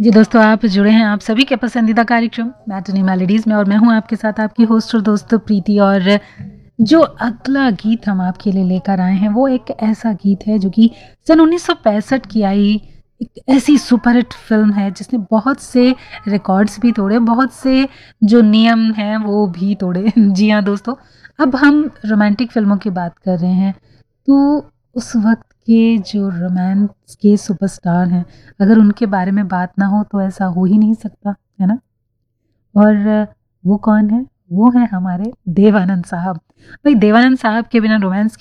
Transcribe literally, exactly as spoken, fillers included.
जी दोस्तों, आप जुड़े हैं आप सभी के पसंदीदा कार्यक्रम मैटिनी मेलोडीज में और मैं हूं आपके साथ आपकी होस्ट और दोस्त प्रीति। और जो अगला गीत हम आपके लिए लेकर आए हैं वो एक ऐसा गीत है जो कि सन उन्नीस सौ पैंसठ की आई एक ऐसी सुपरहिट फिल्म है जिसने बहुत से रिकॉर्ड्स भी तोड़े, बहुत से जो नियम हैं वो भी तोड़े। जी हाँ दोस्तों, अब हम रोमांटिक फिल्मों की बात कर रहे हैं तो उस वक्त के जो रोमांस के सुपरस्टार हैं, अगर उनके बारे में बात ना हो तो ऐसा हो ही नहीं सकता, है ना। और वो कौन है? वो है हमारे देवानंद साहब। भाई देवानंद साहब के बिना रोमांस